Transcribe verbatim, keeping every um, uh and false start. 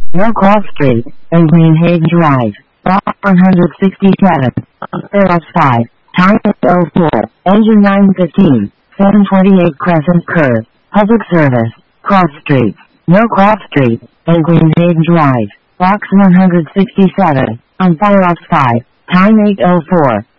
Norcross Street, and Greenhaven Drive, Block one sixty-seven, Theros five, Time oh four, Engine nine fifteen, seven twenty-eight Crescent Curve, Public Service, Cross Street, Norcross Street, and Greenhaven Drive, Box one sixty-seven, on Theros five, Time eight oh four.